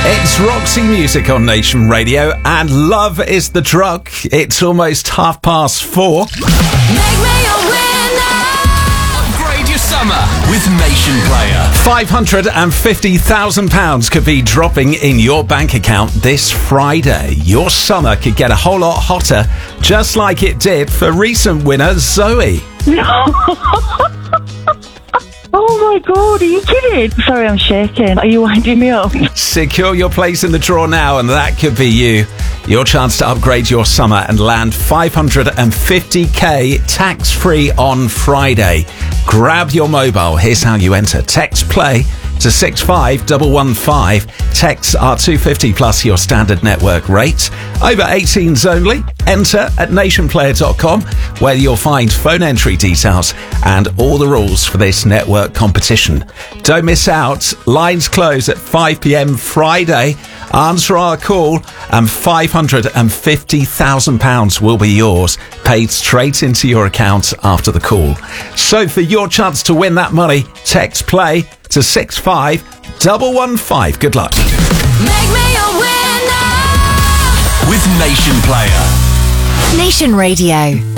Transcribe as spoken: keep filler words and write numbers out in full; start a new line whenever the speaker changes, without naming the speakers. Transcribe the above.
It's Roxy Music on Nation Radio, and Love is the Drug. It's almost half past four.
Make me a winner.
Upgrade your summer with Nation Player.
five hundred fifty thousand pounds could be dropping in your bank account this Friday. Your summer could get a whole lot hotter, just like it did for recent winner Zoe.
Oh my God, are you kidding? Sorry, I'm shaking. Are you winding me up?
Secure your place in the draw now, and that could be you. Your chance to upgrade your summer and land five hundred fifty k tax-free on Friday. Grab your mobile. Here's how you enter. Text play to six five one one five. Texts are two hundred fifty plus your standard network rate. Over eighteens only. Enter at nation player dot com, where you'll find phone entry details and all the rules for this network competition. Don't miss out. Lines close at five p.m. Friday. Answer our call and five hundred fifty thousand pounds will be yours, paid straight into your account after the call. So for your chance to win that money, text play to six five one one five. Good luck.
Make me a winner.
With Nation Player.
Nation Radio.